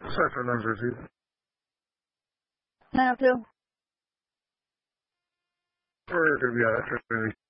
Sorry for numbers, dude. Now, Phil. We're going to be out after really.